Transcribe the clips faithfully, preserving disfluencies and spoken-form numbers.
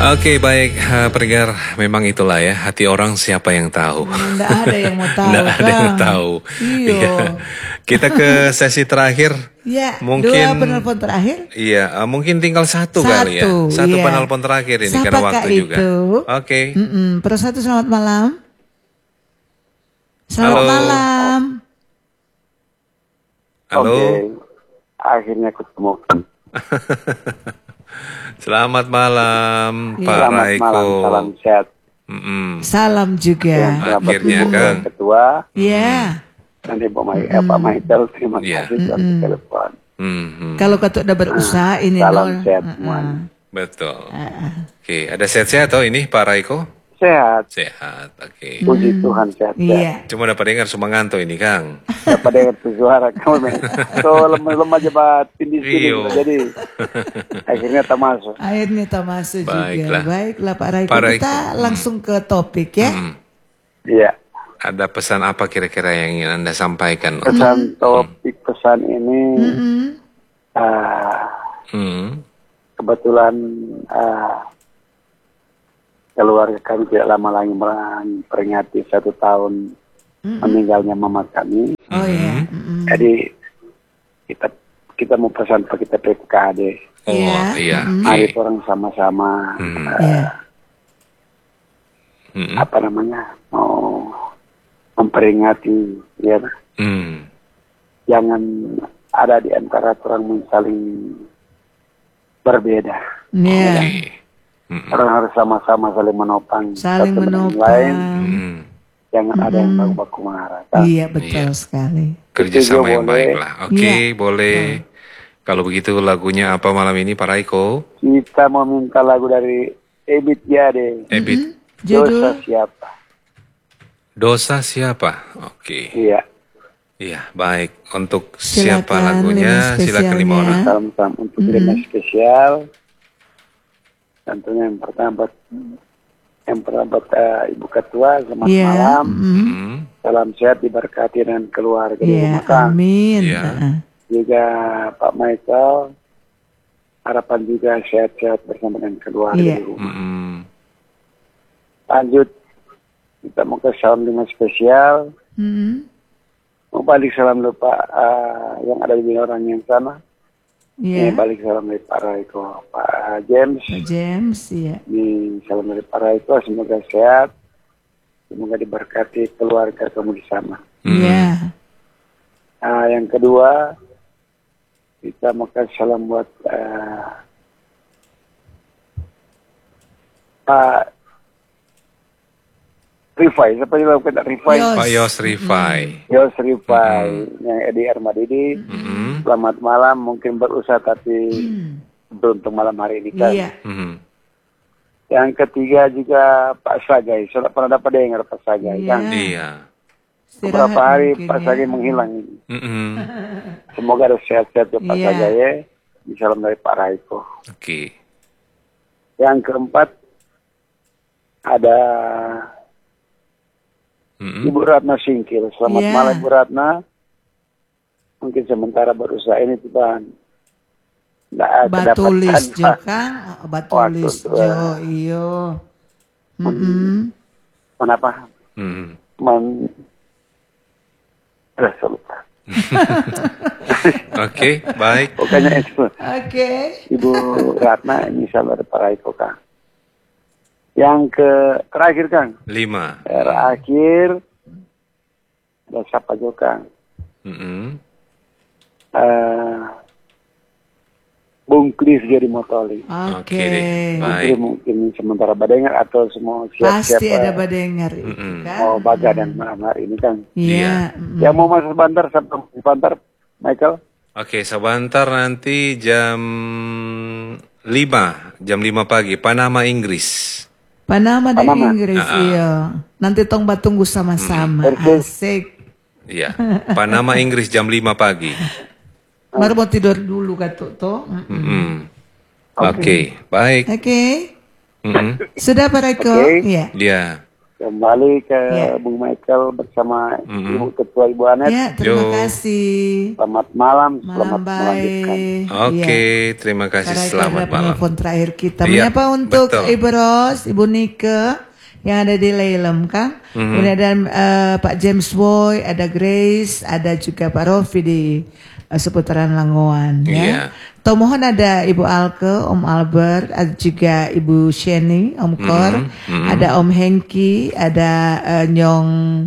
Oke, baik, uh, pendengar, memang itulah ya, hati orang siapa yang tahu. Nggak ada yang mau tahu. Nggak ada yang tahu. Iya. Kita ke sesi terakhir. Ya, mungkin, dua penelpon terakhir. Iya, uh, mungkin tinggal satu, Satu kali ya. Satu iya. penelpon terakhir ini Siapakah karena waktu itu? juga. Oke. Okay. Pro satu, selamat malam. Selamat Halo. malam. Halo. Oke, akhirnya ketemu. Selamat malam, Ya. Pak Selamat Raiko. malam, salam sehat. Mm-mm. Salam juga. Akhirnya Ibu kan. Ketua, Ya. dan Ibu Mai, eh, Pak Michael, terima Ya. kasih sudah mm telepon. Mm-mm. Kalau kata udah berusaha ini Salam Nol. sehat Uh-uh. semua. Betul. Oke, ada sehat-sehat toh ini Pak Raiko? Sehat, Sehat, oke. puji Tuhan sehat. Iya. Cuma dapat dengar semua ngantuk ini, Kang. Dapat dengar suara kamu, men. So lemah-lemah jebat tindih-tindih, Iyo. jadi akhirnya tak masuk. Akhirnya tak masuk juga. Baiklah. Baiklah Pak Raiko. Pak Raiko. Kita langsung ke topik ya. Mm. Iya, Ada pesan apa kira-kira yang ingin Anda sampaikan? pesan topik pesan ini Mm-mm. ah, Hmm. kebetulan ah, keluarga kami tidak lama lagi memperingati satu tahun meninggalnya mama kami. Oh ya. Mm-mm. Jadi kita kita mau pesan ke kita P K D. Oh Iya. iya, Mari oke. orang sama-sama Hmm. eh, Iya. Hmm. apa namanya mau memperingati, ya, Hmm. jangan ada di antara orang yang saling berbeda. Iya. Oke. Hmm. Orang harus sama-sama saling menopang Saling satu dengan yang menopang. lain. Hmm. Jangan ada yang baku-baku marah. Kan? Iya betul Iya. sekali. Kerjasama Itu yang boleh. baik lah. Oke, Iya. boleh. Kalau begitu lagunya apa malam ini, Pak Raiko? Kita mau minta lagu dari Ebit Jade. Ebit. Dosa Judul siapa? Dosa siapa? Oke. Iya. Iya, baik. Untuk siapa Silakan, lagunya? lima Silakan lima spesialnya. orang. Salam-salam untuk terima spesial. Tentunya yang pertama buat yang pertama buat uh, Ibu Ketua, selamat Iya. malam. Mm. Hmm. Salam sehat diberkati dengan keluarga di Iya. rumah Kang. Amin. Iya. Uh-uh. Juga Pak Michael, harapan juga sehat-sehat bersama dengan keluarga Iya. di rumah. Hmm. Lanjut, kita mau ke salam lima spesial. Mm. Mau balik salam dulu Pak uh, yang ada di orang yang sana. Ini Iya. balik salam dari Pak Raiko, Pak James. Pak James. Iya. Ini salam dari Pak Raiko, semoga sehat, semoga diberkati keluarga kamu di sana. Iya. Nah, yang kedua, kita mau kasih salam buat uh, Pak Rifai, siapa yang lakukan Rifai? Yos. Pak Yos Rifai. Yos Rifai, yang Edi Armadidi. Hmm. Selamat malam, mungkin berusaha tapi beruntung malam hari ini kan. Iya. Hmm. Yang ketiga juga Pak Sagai, sudah pernah dapat dengar Pak Sagai Iya. kan? Iya. Beberapa Istirahat hari mungkin Pak ya. Sagai menghilang ini. Hmm. Semoga ada sehat-sehat ya Pak Iya. Sagai ya. Salam dari Pak Raiko. Oke. Yang keempat ada Hmm. Ibu Ratna Singkil. Selamat Iya. malam Ibu Ratna. Mungkin sementara berusaha ini Tuhan. Nggak Batulis kedapatan, jo Pak. kan, batulis Waktu, jo eh, iyo. Mm-mm. Kenapa? Hmm. Men... Eh, saya lupa. Oke, baik. Pokoknya itu. Oke. Ibu Ratna ini salah ada Pak Raiko Kang. Yang ke terakhir Kang. Lima. Terakhir ada siapa juga Kang? Hmm. Eh, Bung Kris jadi Motoli. Oke Oke. deh. Mungkin, Baik. mungkin sementara badengar atau semua siap-siap Pasti ada eh, badengar itu Mm-mm. kan. mau baga dan malam hari ini Kang. Iya. mm. Yang mau masuk sebentar, sebentar Michael. Oke, sebentar nanti jam lima, jam lima pagi, Panama Inggris. Panama dan Panama. Inggris Ah, ah. iya. Nanti tong batunggu sama-sama. Persis. Asik. Iya, Panama Inggris jam lima pagi. Baru mau tidur dulu katu tuh. Mm. Mm-mm. Oke, baik. Oke. Mm-mm. Sudah Pak Raiko? Oke. Iya. Dia. kembali ke Ya. Bung Michael bersama Mm-mm. Ibu Ketua Ibu Anet. Ya, terima Yo. kasih. Selamat malam, Malam selamat melanjutkan. baik. Oke, Iya. terima kasih. Karena itu Selamat adalah malam. penelpon terakhir kita. Iya, Menyapa untuk betul. Ibu Ros, Ibu Nike yang ada di Leilem, Kang. Mhm. Kemudian ada eh, Pak James Boy, ada Grace, ada juga Pak Rofi di eh, seputaran Langoan. Iya. Ya. Atau mohon ada Ibu Alke, Om Albert, ada juga Ibu Sheni, Om Kor, Mhm, mhm. ada Om Hengki, ada eh, Nyong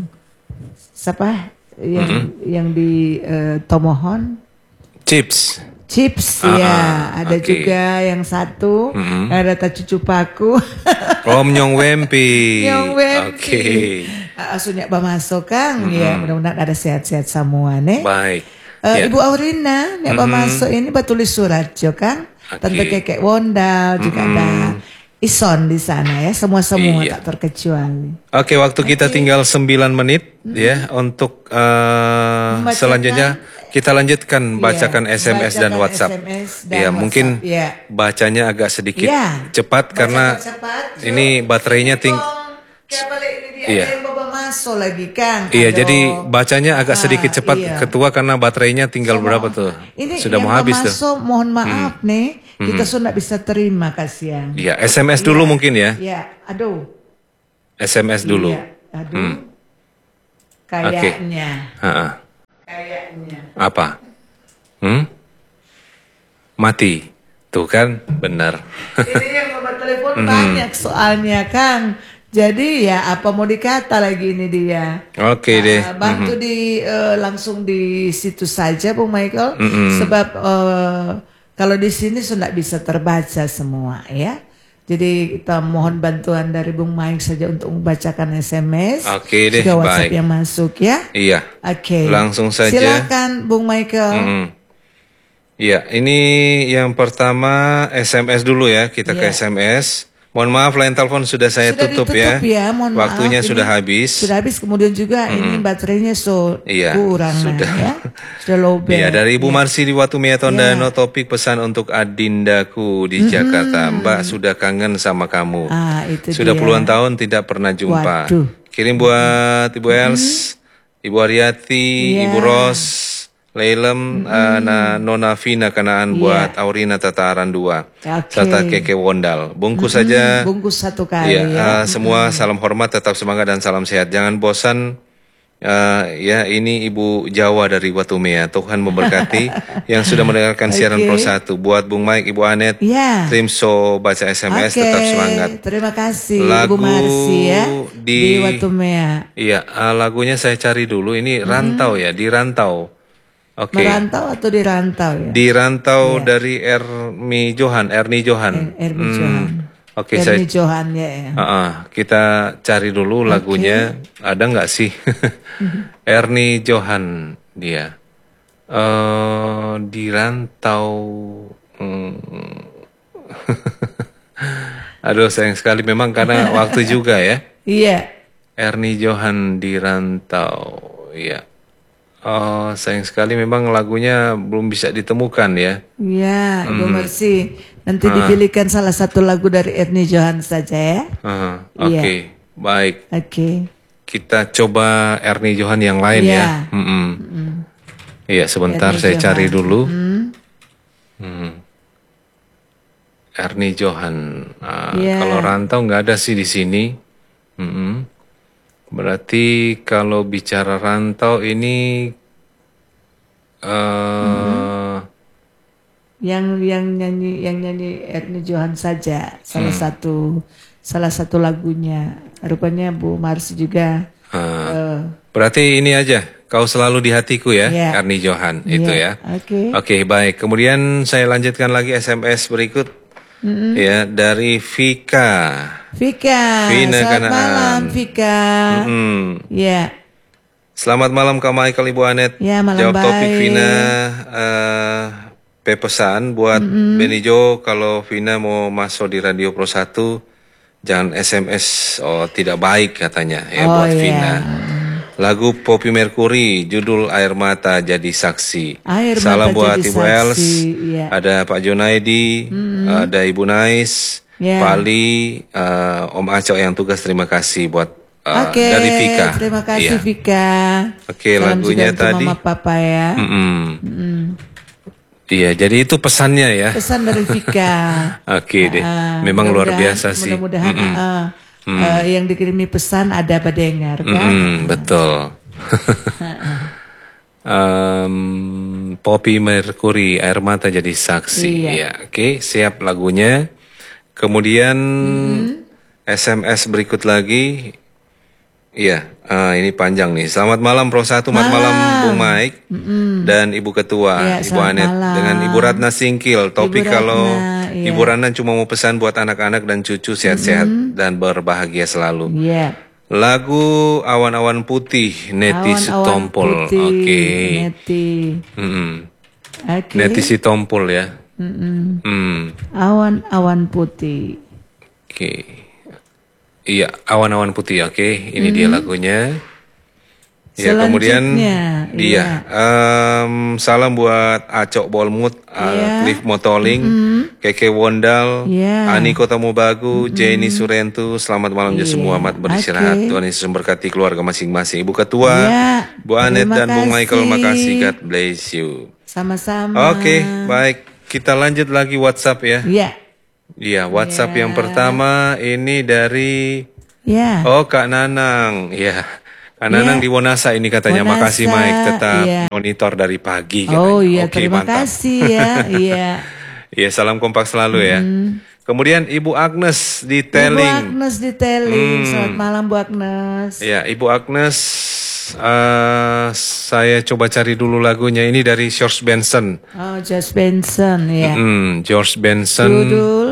siapa yang Mhm. yang di eh, Tomohon. Chips. Chips Ah, ya, ah, ada oke. juga yang satu, Mhm. ada tak cucu paku, Om Nyong Wempi. yang wempi. Oke. Ah, Sunyak masuk Kang, ya mudah-mudahan ada sehat-sehat semua nih. Baik. Eh, Ya. Ibu Aurina, yang masuk ini batulis surat jo Kang, Oke. Tante Kekek Wondal juga ada Ison di sana ya, semua-semua Iya. tak terkecuali. Oke, waktu kita tinggal sembilan menit ya untuk eh, Membacakan. selanjutnya kita lanjutkan bacakan Iya, S M S dan bacakan WhatsApp. S M S dan Ya, mungkin WhatsApp, iya. bacanya agak sedikit Iya. cepat karena Bacakan cepat, Jo. ini baterainya ting Kayak balik ini dia, Iya. ada yang bawa masuk lagi Kang. Iya, Aduh. jadi bacanya agak Ah, sedikit cepat iya. ketua karena baterainya tinggal Sama- berapa tuh? Ini Sudah yang mau habis tuh. masuk, mohon maaf nih, kita sudah bisa terima kasihan. Iya, S M S dulu mungkin ya. Iya, aduh. S M S dulu. Iya, aduh. Hmm. Kayaknya, Ha-ha. kayaknya. Apa? Hmm? Mati. Tuh kan, benar. Ini yang nomor telepon banyak soalnya Kang. Jadi ya apa mau dikata lagi ini dia. Oke deh. Ah, bantu di eh, langsung di situ saja Bung Michael, Mhm. sebab eh, kalau di sini sudah bisa terbaca semua ya. Jadi kita mohon bantuan dari Bung Mike saja untuk membacakan S M S. Oke deh, juga WhatsApp baik. yang masuk ya. Iya. Oke. Langsung saja. Silakan Bung Michael. Mm. Iya, ini yang pertama S M S dulu ya. Kita ke Iya. S M S. Mohon maaf, line telepon sudah saya Sudah tutup ditutup ya. mohon Waktunya maaf, sudah ini habis. Sudah habis, kemudian juga ini baterainya so Iya, kurang nah, sudah. ya. Sudah low bat. Iya, dari Ibu Ya. Marsi di Watu Mea Iya. Tondano, topik pesan untuk adindaku di Jakarta. Mbak sudah kangen sama kamu. Ah, itu Sudah dia. puluhan tahun tidak pernah jumpa. Waduh. Kirim buat Ibu Els, Ibu Ariati, Iya. Ibu Ros, Leilem, eh, na, Nona Vina Kanaan Iya. buat Aurina Tataran dua, Oke. serta Keke Wondal. Bungkus saja. Bungkus satu kali Iya, ya. eh, semua salam hormat, tetap semangat dan salam sehat. Jangan bosan. eh, ya, ini Ibu Jawa dari Watumea. Tuhan memberkati yang sudah mendengarkan siaran Oke. Pro satu. Buat Bung Mike, Ibu Anet, Iya. Trimso baca S M S, Oke, tetap semangat. terima kasih Lagu Ibu Marsi ya di- di Watumea. Iya, eh, lagunya saya cari dulu. Ini rantau ya, di rantau. Oke. Merantau atau dirantau ya? Di rantau Iya. dari Ermi Johan, Erni Johan. Er- Ermi Hmm. Johan. Oke, saya Erni Johan ya. Ah, ah, kita cari dulu lagunya. Ada nggak sih? Erni Johan dia. eh di rantau. Hmm. Aduh, sayang sekali memang karena waktu juga ya. Iya. Erni Johan di rantau. Iya. Oh, sayang sekali memang lagunya belum bisa ditemukan ya. Iya, Ibu Hmm. Mercy. Nanti Ah. dipilihkan salah satu lagu dari Erni Johan saja ya. Ah, Oke, Iya. baik. Oke. Kita coba Erni Johan yang lain Iya. ya. Mm-mm. Iya, sebentar Erni saya Johan. cari dulu. Hmm. Hmm. Erni Johan. Ah, Iya. Kalau rantau nggak ada sih di sini. Mm-mm. Berarti kalau bicara rantau ini eh Yang yang nyanyi yang nyanyi Erni Johan saja salah Hmm. satu salah satu lagunya. Rupanya Bu Marsi juga. ah, eh, berarti ini aja. Kau selalu di hatiku ya, Iya. Erni Johan itu iya. ya. Oke. Oke, baik. Kemudian saya lanjutkan lagi S M S berikut. Ya, dari Vika. Vika, Vina selamat Kanaan. malam Vika. Hmm. Ya, Selamat malam Kak Michael, Ibu Anet. Ya, malam Jawab topik baik. Vina eh pepesan buat Benny Jo, kalau Vina mau masuk di Radio Pro satu jangan S M S, oh tidak baik katanya ya Oh, buat iya. Vina. Lagu Poppy Mercury, judul Air Mata Jadi Saksi. Air Salam Mata buat Jadi Ibu Els, Saksi, iya. ada Pak Junaidi, ada Ibu Nais, Ya. Pali, eh, Om Acok yang tugas, terima kasih buat uh, Oke, dari Vika. terima kasih Iya. Vika. Oke, Salam lagunya juga untuk tadi. Mama Papa ya. Mm-mm. Mm. Iya, jadi itu pesannya ya. Pesan dari Vika. Oke deh, Uh, memang luar mudah-mudahan- biasa sih. Mudah-mudahan Mm-mm. uh, uh, yang dikirimi pesan ada pendengar kan. Mm-mm, betul. um, Poppy Mercury, air mata jadi saksi. Iya. Ya, oke, siap lagunya. Kemudian S M S berikut lagi. Iya, ah, ini panjang nih. Selamat malam Pro satu, selamat malam Bung Mike dan Ibu Ketua, Iya, Ibu selamat Anet malam. dengan Ibu Ratna Singkil. Topik Ibu kalau Ratna, iya. Ibu Ratna cuma mau pesan buat anak-anak dan cucu sehat-sehat dan berbahagia selalu. Iya. Lagu Awan-awan Putih, Neti Awan-awan Sitompul. putih, Oke. Neti. Mm-mm. Oke. Neti Sitompul ya. Mm-mm. Hmm. Awan-awan putih. Oke. Iya, Awan-awan Putih. Oke, ini dia lagunya. Ya, kemudian Selanjutnya, dia em, salam buat Acok Bolmut, uh, Iya. Cliff Motoling, Keke Wondal, Iya. Ani Kotamubagu, Jenny Surentu. Selamat malam ya Iya. semua, mat beristirahat. Oke. Tuhan Yesus memberkati keluarga masing-masing. Ibu Ketua, Iya, Bu Anet terima dan Bung Michael, kasih. makasih. God bless you. Sama-sama. Oke, baik. Kita lanjut lagi WhatsApp ya. Iya. Iya, WhatsApp Iya. yang pertama ini dari Iya. Oh, Kak Nanang. Iya. Kak Nanang Iya. di Wonasa ini katanya. Wonasa, Makasih Mike, tetap iya. monitor dari pagi katanya. Oh iya, Oke, terima mantap. kasih ya. Iya. Iya, salam kompak selalu ya. Kemudian Ibu Agnes di Ibu Telling. Agnes di Telling. Hmm. Selamat malam Bu Agnes. Ya, Ibu Agnes, eh, saya coba cari dulu lagunya. Ini dari George Benson. Oh, Josh Benson ya. Hmm, George Benson. Judul.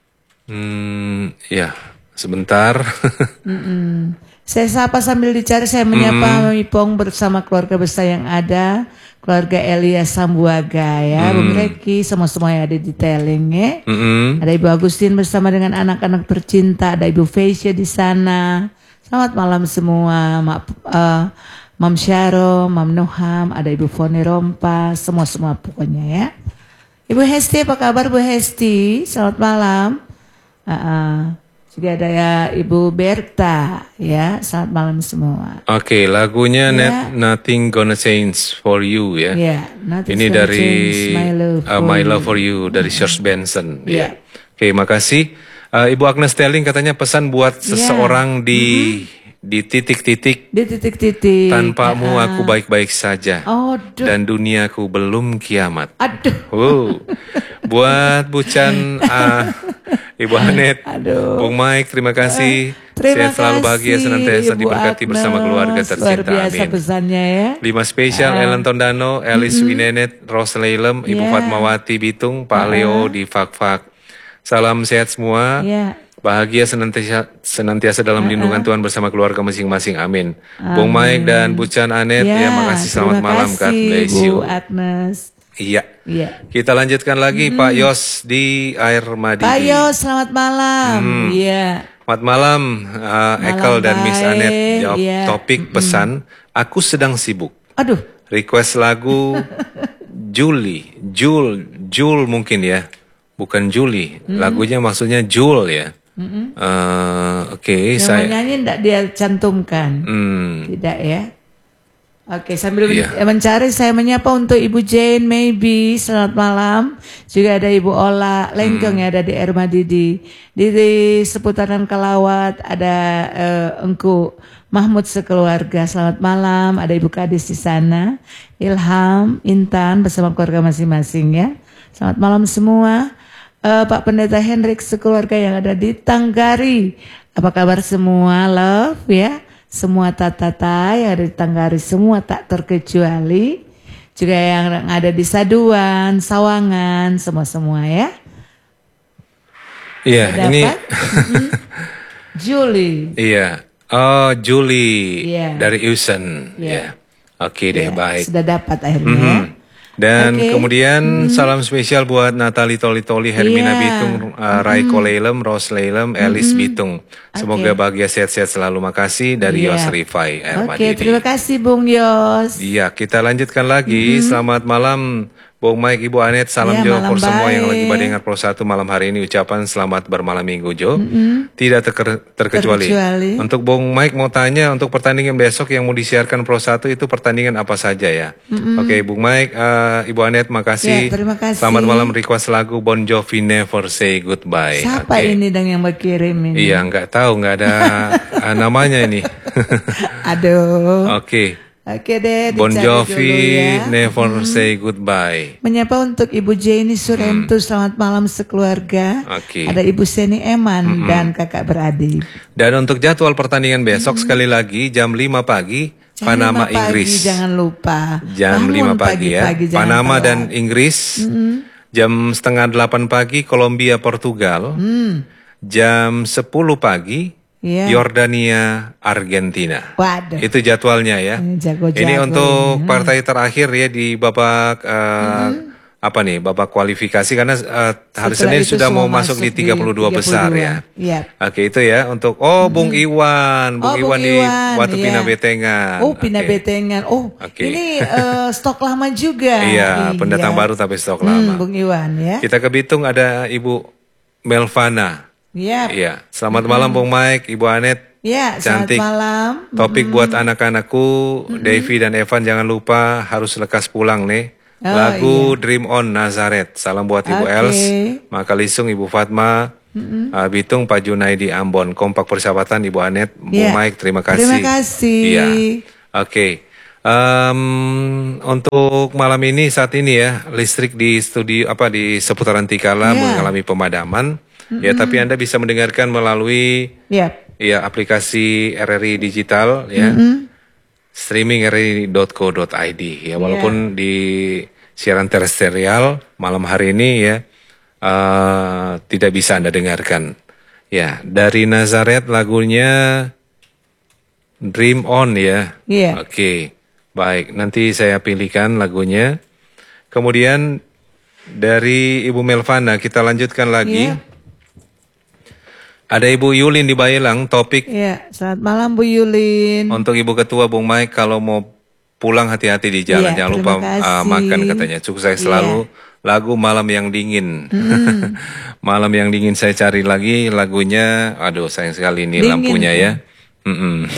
Hmm, ya, sebentar. Mm-mm. Saya sapa sambil dicari, saya menyapa Mami Pong bersama keluarga besar yang ada, keluarga Elia Sambuaga ya, Bung Reki, semua-semua yang ada di Telling ya. Mm-mm. Ada Ibu Agustin bersama dengan anak-anak tercinta, ada Ibu Feisha di sana. Selamat malam semua, Mak, eh, Mam Syaro, Mam Noham, ada Ibu Foni Rompa, semua-semua pokoknya ya. Ibu Hesti, apa kabar Bu Hesti? Selamat malam. Uh, uh. Juga ada ya Ibu Berta ya, selamat malam semua. Oke, lagunya Ya. Net, Nothing Gonna Change For You ya. Ya, nothing's Ini gonna dari change my love uh, for My you. Love For You dari George Benson. Ya. Ya. Oke, makasih. Uh, Ibu Agnes Telling katanya pesan buat seseorang di di titik-titik. Di titik-titik. Tanpamu Ah. aku baik-baik saja. Aduh, Dan duniaku belum kiamat. aduh, Wow. Buat Bucan, ah, Ibu Anet, aduh. Bung Mike, terima kasih. Terima Sehat selalu bahagia kasih, senantiasa Ibu diberkati Agnes. bersama keluarga Luar tercinta. biasa Amin. pesannya ya. Lima spesial, Ellen Tondano, Elis Winenet, Rose Leilem, Ibu Ya. Fatmawati Bitung, Pak Leo di Fak-Fak. Salam sehat semua. Ya. Bahagia senantiasa, senantiasa dalam lindungan Tuhan bersama keluarga masing-masing. Amin. Bung Mike dan Bucan Anet, ya, makasih. Selamat terima malam. God kasih, bless Bu you. Agnes. Iya. Iya. Kita lanjutkan lagi Pak Yos di Air Madidi. Pak Yos, selamat malam. Iya. Selamat malam, uh, Ekel dan Miss baik, Anet. Jawab iya. topik pesan. Aku sedang sibuk. Aduh, Request lagu Julie, Jul, Jul mungkin ya, bukan Julie. Lagunya maksudnya Jul ya. Eh, Oke, yang saya. nyanyi tidak dia cantumkan. Hmm, Tidak ya. Oke, sambil men- Iya. mencari saya menyapa untuk Ibu Jane Maybe, selamat malam. Juga ada Ibu Ola Lengkong yang ada di Air Madidi. Di, di seputaran Kelawat ada eh, Engku Mahmud sekeluarga, selamat malam. Ada Ibu Kadis di sana. Ilham, Intan bersama keluarga masing-masing ya. Selamat malam semua. Eh, Pak Pendeta Hendrik sekeluarga yang ada di Tanggari. Apa kabar semua? Love ya. Semua tata-tata yang ada di Tanggari semua tak terkecuali. Juga yang ada di Saduan, Sawangan, semua-semua ya. iya Dapat? ini, Mm-mm. Julie. iya. Oh, Julie Iya. dari Usen. Iya. Ya. Oke deh, Ya, baik. sudah dapat akhirnya ya. Mhm. Dan Oke. kemudian salam spesial buat Natali Toli Toli, Hermina Iya. Bitung, uh, Raiko Leilem, Rose Leilem, Elis Bitung. Semoga bahagia sehat-sehat selalu. Makasih dari Iya. Yos Rifai Air Oke, Madidi. terima kasih Bung Yos. Iya, kita lanjutkan lagi. Selamat malam Bung Mike, Ibu Anet, salam Ya, Jo malam for semua yang lagi baik. mendengar Pro satu malam hari ini. Ucapan selamat bermalam minggu Jo. Mm-mm. Tidak terker- terkecuali. Terkecuali. Untuk Bung Mike mau tanya, untuk pertandingan besok yang mau disiarkan Pro satu itu pertandingan apa saja ya? Oke, Bung Mike, eh, Ibu Anet, makasih. Ya, terima kasih. Selamat malam, request lagu Bon Jovi Never Say Goodbye. Siapa Oke. ini dang yang berkirim ini? Iya, nggak tahu, nggak ada eh, namanya ini. Aduh. Oke, Oke deh, Bon dicari Jovi dulu ya. Never Say Goodbye. Menyapa untuk Ibu Jenny Surento, selamat malam sekeluarga. Oke. Ada Ibu Seni Eman dan kakak beradik. Dan untuk jadwal pertandingan besok sekali lagi jam lima pagi Jam Panama lima pagi, Inggris. jangan lupa. Jam Bangun lima pagi ya. pagi-pagi, jangan Panama telat. dan Inggris. Jam setengah delapan pagi Kolombia Portugal. Hmm. Jam sepuluh pagi Iya. Yordania Argentina. Waduh. Itu jadwalnya ya. Ini jago-jago Ini untuk ini. partai terakhir ya di babak eh, apa nih? Babak kualifikasi karena eh, hari Setelah Senin itu sudah semua mau masuk di tiga puluh dua besar ya. Iya. Oke itu ya untuk oh Bung Iwan, Bung Oh, Iwan Bung di Iwan, Watu iya. Pina Betengan. Oh, Pina Oke. Betengan. Oh, Oke. ini eh, stok lama juga. Iya, pendatang baru tapi stok lama. Hmm, Bung Iwan ya. Kita ke Bitung ada Ibu Melvana. Iya. Iya, selamat malam Bung Mike, Ibu Anet. Ya, Cantik. selamat malam. Topik buat anak-anakku, Devi dan Evan jangan lupa harus lekas pulang nih. Oh, Lagu Dream On Nazareth. Salam buat Ibu Oke. Els, Maka Lisung, Ibu Fatma, uh, Bitung, Pak Junaidi Ambon, Kompak Persahabatan, Ibu Anet, Bung Ya. Mike, terima kasih. Terima kasih. Iya, oke. Em, untuk malam ini saat ini ya listrik di studio apa di seputaran Tikala Ya. mengalami pemadaman. Ya, tapi Anda bisa mendengarkan melalui Ya. ya aplikasi R R I digital ya. Streaming r r i dot co dot i d ya walaupun di siaran terestrial malam hari ini ya eh, tidak bisa Anda dengarkan. Ya, dari Nazareth lagunya Dream On ya. Iya. Oke. Baik, nanti saya pilihkan lagunya. Kemudian dari Ibu Melvana kita lanjutkan lagi. Iya. Ada Ibu Yulin di Bayelang, topik Ya, selamat malam Bu Yulin. untuk Ibu Ketua Bung Mike kalau mau pulang hati-hati di jalan, Iya, jangan terima lupa kasih. uh, makan katanya. Sukses selalu. Lagu Malam yang Dingin. Malam yang Dingin saya cari lagi lagunya. Aduh sayang sekali ini Dingin, lampunya ya. Mm-mm.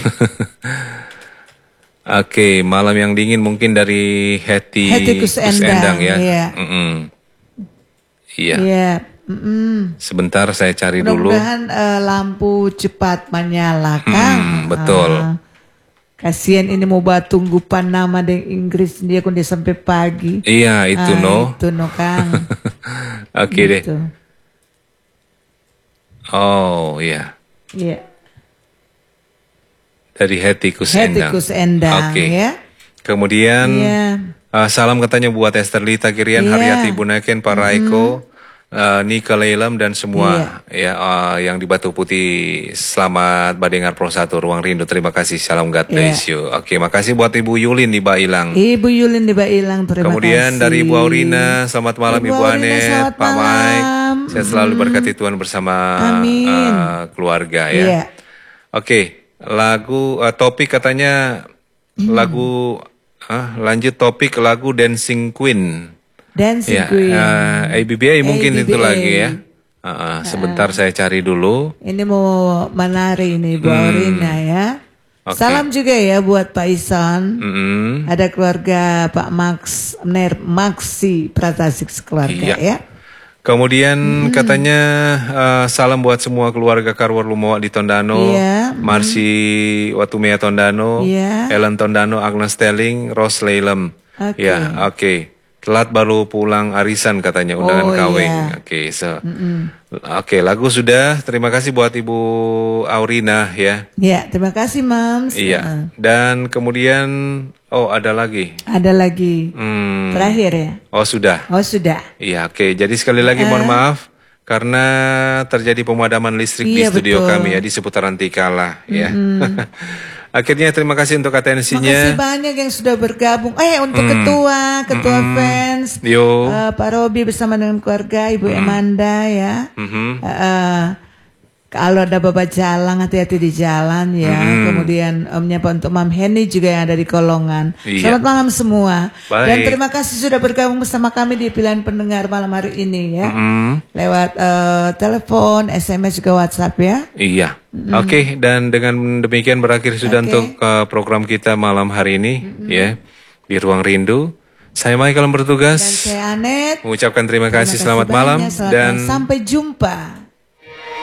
Oke, Malam yang Dingin mungkin dari Hetty, Hetty Kusendang, ya. iya. Mm-mm. Iya. Iya. Mm-mm. Sebentar saya cari dulu. Mudah-mudahan eh, lampu cepat menyala, Kang. Hmm, betul. Ah, kasihan ini mau buat tunggupan nama di Inggris dia kun dia sampai pagi. Iya, itu Ah, no. Itu no, Kang. Oke deh. Gitu. Oh, iya. Iya. Dari Hetty Kusendang. Hetty Kusendang, Oke. ya. Kemudian Iya. uh, salam katanya buat Esther Lita Kirian, Iya. Haryati Bunaken, Pak Raiko, uh, Nika Leilam dan semua ya uh, yang di Batu Putih. Selamat Badengar Pro satu Ruang Rindu. Terima kasih. Salam God bless you. Oke, makasih buat Ibu Yulin di Bailang. Ibu Yulin di Bailang, terima Kemudian kasih. dari Ibu Aurina, selamat malam Ibu Ibu, Aurina, Anet, selamat Pak Mike. malam. Saya selalu berkati Tuhan bersama Amin. uh, keluarga ya. Iya. Oke, lagu uh, topik katanya lagu ah, lanjut topik lagu Dancing Queen. Dancing Ya, Queen. uh, A B B A mungkin A B B A. itu lagi ya. Uh, uh, sebentar saya cari dulu. Ini mau menari ini Ibu Hmm. Aurina ya. Oke. Salam juga ya buat Pak Isan. Mm-mm. Ada keluarga Pak Max, Ner Maxi Pratasik sekeluarga Iya. ya. Kemudian katanya uh, salam buat semua keluarga Karwar Lumowa di Tondano, Iya. Marsi Watumea Tondano, Iya. Ellen Tondano, Agnes Telling, Rose Leilem. Oke. Ya, oke. Telat baru pulang arisan katanya undangan Oh, kawin. iya. Oke, so. Oke, lagu sudah. Terima kasih buat Ibu Aurina ya. Ya, terima kasih Mams. Iya. Nah, Dan kemudian oh ada lagi. ada lagi. Hmm. Terakhir ya. Oh sudah. Oh sudah. Iya, oke. Jadi sekali lagi mohon maaf karena terjadi pemadaman listrik di Iya, studio betul. kami ya di seputaran Tikala ya. Akhirnya terima kasih untuk atensinya. Makasih banyak yang sudah bergabung. Eh untuk ketua, ketua fans, Yo. eh, Pak Robi bersama dengan keluarga, Ibu Amanda ya. Mhm. Eh, eh, Kalau ada bapak jalan, hati-hati di jalan ya. Mm. Kemudian omnya Pak untuk Mam Henny juga yang ada di Kolongan. Iya. Selamat malam semua. Baik. Dan terima kasih sudah bergabung bersama kami di pilihan pendengar malam hari ini ya. Mm. Lewat uh, telepon, S M S juga WhatsApp ya. Iya. Mm. Oke, okay, dan dengan demikian berakhir sudah Okay. untuk uh, program kita malam hari ini mm-hmm. ya di Ruang Rindu. Saya Michael bertugas. Dan saya Anet. Mengucapkan terima, Terima kasih, kasih selamat banyak, malam selamat dan malam. Sampai jumpa.